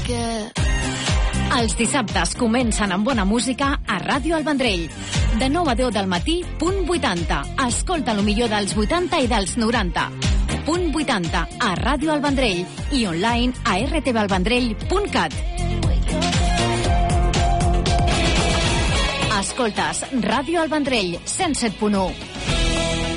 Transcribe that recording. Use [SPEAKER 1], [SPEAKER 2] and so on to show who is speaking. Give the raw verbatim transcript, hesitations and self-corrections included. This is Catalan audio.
[SPEAKER 1] Els dissabtes comencen amb bona música a Ràdio El Vendrell. De nou a deu del matí, punt vuitanta. Escolta el millor dels vuitanta i dels noranta. Punt vuitanta a Ràdio El Vendrell i online a r t v el vendrell punt cat. Escoltes Ràdio El Vendrell, cent set punt u.